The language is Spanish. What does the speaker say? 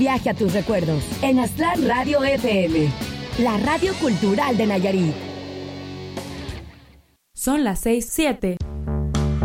viaje a tus recuerdos en Aztlán Radio FM, la radio cultural de Nayarit. Son las 6:07.